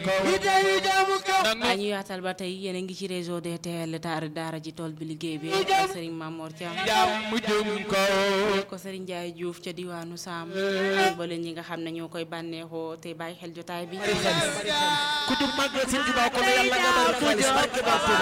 ñu yaatal ba tey yéen a ngi ci réseau DTL daara ji tool bi liggéey bi Serigne Mamor Thiam ko Serigne Ndiaye Diouf ca diwaanu Sam ba leen ñi nga xam ne ñoo koy bànneexoo te bàyyi xel jotaay bi